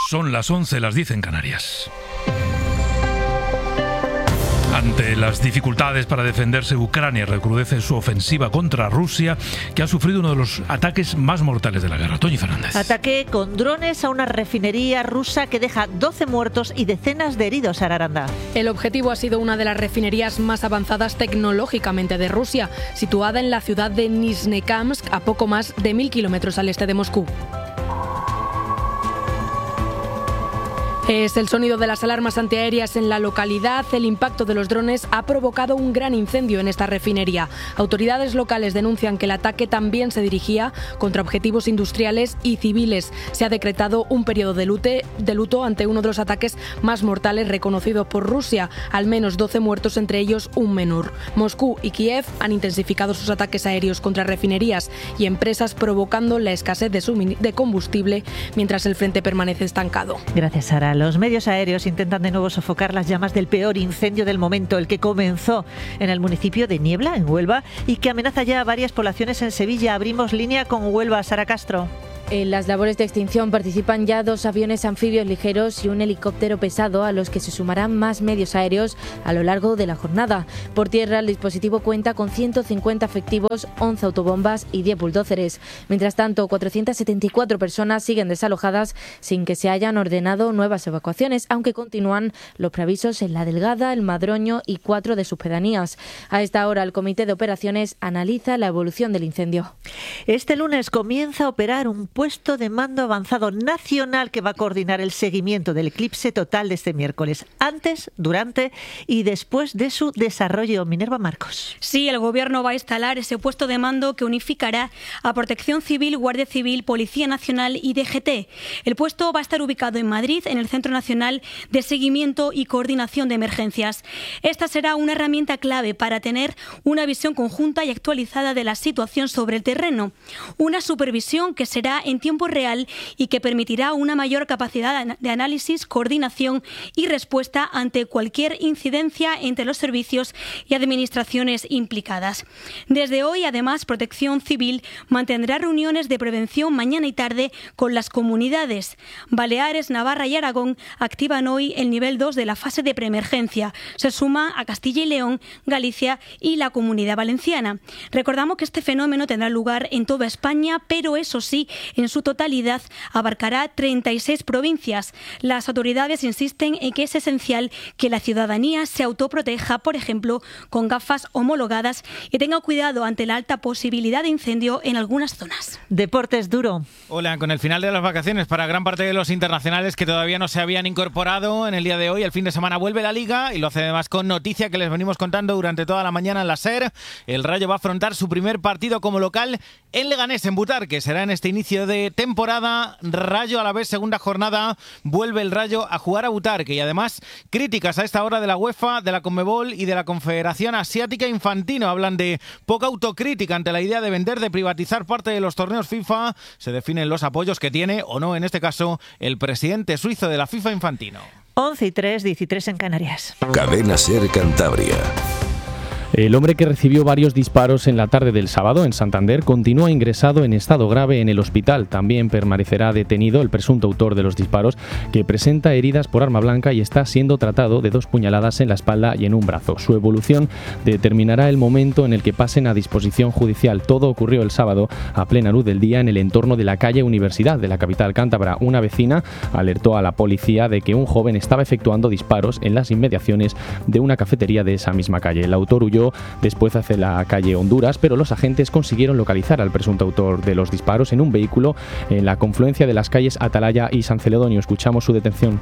Son las 11, las 10 en Canarias. Ante las dificultades para defenderse, Ucrania recrudece su ofensiva contra Rusia, que ha sufrido uno de los ataques más mortales de la guerra. Toñi Fernández. Ataque con drones a una refinería rusa que deja 12 muertos y decenas de heridos, Sara Aranda. El objetivo ha sido una de las refinerías más avanzadas tecnológicamente de Rusia, situada en la ciudad de Nizhnekamsk, a poco más de 1.000 kilómetros al este de Moscú. Es el sonido de las alarmas antiaéreas en la localidad. El impacto de los drones ha provocado un gran incendio en esta refinería. Autoridades locales denuncian que el ataque también se dirigía contra objetivos industriales y civiles. Se ha decretado un periodo de luto ante uno de los ataques más mortales reconocido por Rusia. Al menos 12 muertos, entre ellos un menor. Moscú y Kiev han intensificado sus ataques aéreos contra refinerías y empresas, provocando la escasez de combustible, mientras el frente permanece estancado. Gracias, Sara. Los medios aéreos intentan de nuevo sofocar las llamas del peor incendio del momento, el que comenzó en el municipio de Niebla, en Huelva, y que amenaza ya a varias poblaciones en Sevilla. Abrimos línea con Huelva. Sara Castro. En las labores de extinción participan ya 2 aviones anfibios ligeros y un helicóptero pesado, a los que se sumarán más medios aéreos a lo largo de la jornada. Por tierra, el dispositivo cuenta con 150 efectivos, 11 autobombas y 10 bulldózeres. Mientras tanto, 474 personas siguen desalojadas sin que se hayan ordenado nuevas evacuaciones, aunque continúan los preavisos en La Delgada, El Madroño y 4 de sus pedanías. A esta hora, el Comité de Operaciones analiza la evolución del incendio. Este lunes comienza a operar un puesto de mando avanzado nacional que va a coordinar el seguimiento del eclipse total de este miércoles, antes, durante y después de su desarrollo. Minerva Marcos. Sí, el Gobierno va a instalar ese puesto de mando que unificará a Protección Civil, Guardia Civil, Policía Nacional y DGT. El puesto va a estar ubicado en Madrid, en el Centro Nacional de Seguimiento y Coordinación de Emergencias. Esta será una herramienta clave para tener una visión conjunta y actualizada de la situación sobre el terreno. Una supervisión que será en tiempo real y que permitirá una mayor capacidad de análisis, coordinación y respuesta ante cualquier incidencia entre los servicios y administraciones implicadas. Desde hoy, además, Protección Civil mantendrá reuniones de prevención mañana y tarde con las comunidades. Baleares, Navarra y Aragón activan hoy el nivel 2 de la fase de preemergencia. Se suma a Castilla y León, Galicia y la Comunidad Valenciana. Recordamos que este fenómeno tendrá lugar en toda España, pero eso sí, en su totalidad abarcará 36 provincias. Las autoridades insisten en que es esencial que la ciudadanía se autoproteja, por ejemplo, con gafas homologadas, y tenga cuidado ante la alta posibilidad de incendio en algunas zonas. Deportes duro. Hola, con el final de las vacaciones para gran parte de los internacionales que todavía no se habían incorporado en el día de hoy, el fin de semana vuelve la Liga y lo hace además con noticia que les venimos contando durante toda la mañana en la SER. El Rayo va a afrontar su primer partido como local en Leganés, en Butarque. Será en este inicio de temporada. Rayo Alavés, segunda jornada, vuelve el Rayo a jugar a Butarque. Y además, críticas a esta hora de la UEFA, de la Conmebol y de la Confederación Asiática Infantino. Hablan de poca autocrítica ante la idea de vender, de privatizar parte de los torneos FIFA. Se definen los apoyos que tiene, o no, en este caso, el presidente suizo de la FIFA Infantino. 11:03, 13 en Canarias. Cadena SER Cantabria. El hombre que recibió varios disparos en la tarde del sábado en Santander continúa ingresado en estado grave en el hospital. También permanecerá detenido el presunto autor de los disparos, que presenta heridas por arma blanca y está siendo tratado de 2 puñaladas en la espalda y en un brazo. Su evolución determinará el momento en el que pasen a disposición judicial. Todo ocurrió el sábado a plena luz del día en el entorno de la calle Universidad de la capital cántabra. Una vecina alertó a la policía de que un joven estaba efectuando disparos en las inmediaciones de una cafetería de esa misma calle. El autor huyó después hacia la calle Honduras, pero los agentes consiguieron localizar al presunto autor de los disparos en un vehículo en la confluencia de las calles Atalaya y San Celedonio. Escuchamos su detención.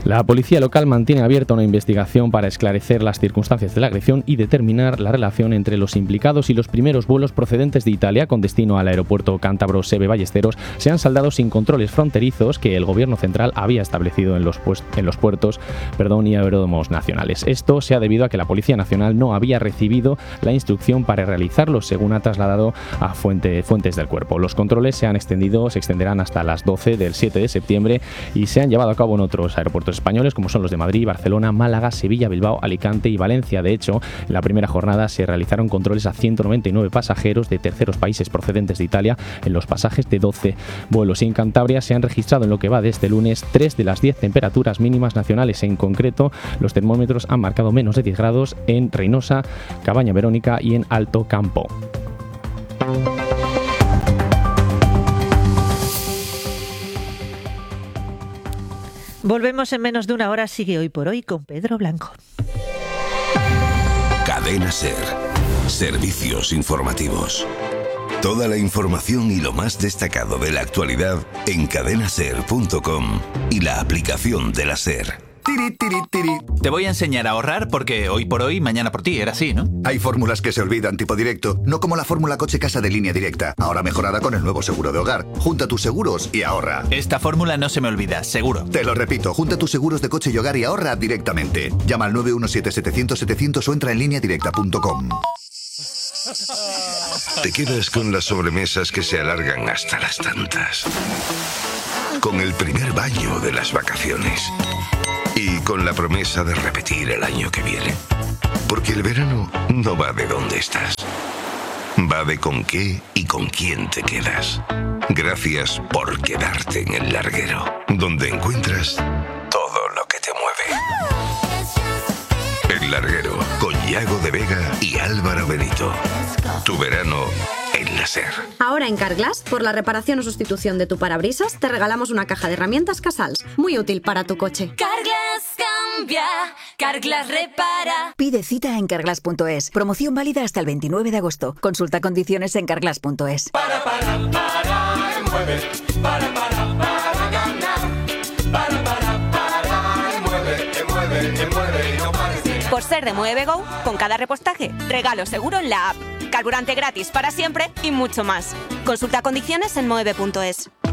La policía local mantiene abierta una investigación para esclarecer las circunstancias de la agresión y determinar la relación entre los implicados, y los primeros vuelos procedentes de Italia con destino al aeropuerto cántabro Seve Ballesteros se han saldado sin controles fronterizos que el gobierno central había establecido en los puertos y aeródromos nacionales. Esto se ha debido a que la Policía Nacional no había recibido la instrucción para realizarlos, según ha trasladado a fuentes del cuerpo. Los controles se extenderán hasta las 12 del 7 de septiembre y se han llevado a cabo en otros aeropuertos españoles, como son los de Madrid, Barcelona, Málaga, Sevilla, Bilbao, Alicante y Valencia. De hecho, en la primera jornada se realizaron controles a 199 pasajeros de terceros países procedentes de Italia en los pasajes de 12 vuelos. Y en Cantabria se han registrado en lo que va de este lunes 3 de las 10 temperaturas mínimas nacionales. En concreto, los termómetros han marcado menos de 10 grados en Reynosa, Cabaña Verónica y en Alto Campo. Volvemos en menos de una hora. Sigue Hoy por Hoy con Pedro Blanco. Cadena SER. Servicios informativos. Toda la información y lo más destacado de la actualidad en cadenaser.com y la aplicación de la SER. Te voy a enseñar a ahorrar porque hoy por hoy, mañana por ti, era así, ¿no? Hay fórmulas que se olvidan tipo directo, no como la fórmula coche-casa de Línea Directa, ahora mejorada con el nuevo seguro de hogar. Junta tus seguros y ahorra. Esta fórmula no se me olvida, seguro. Te lo repito, junta tus seguros de coche y hogar y ahorra directamente. Llama al 917-700-700 o entra en lineadirecta.com. Te quedas con las sobremesas que se alargan hasta las tantas. Con el primer baño de las vacaciones. Y con la promesa de repetir el año que viene. Porque el verano no va de dónde estás. Va de con qué y con quién te quedas. Gracias por quedarte en El Larguero, donde encuentras todo lo que te mueve. El Larguero, con Yago de Vega y Álvaro Benito. Tu verano en la SER. Ahora en Carglass, por la reparación o sustitución de tu parabrisas, te regalamos una caja de herramientas Casals, muy útil para tu coche. Carglass cambia, Carglass repara. Pide cita en carglass.es. Promoción válida hasta el 29 de agosto. Consulta condiciones en carglass.es. Para, mueve. Para ganar. Para, mueve y no pares. Por ser de Mueve Go, con cada repostaje, regalo seguro en la app. Carburante gratis para siempre y mucho más. Consulta condiciones en moeve.es.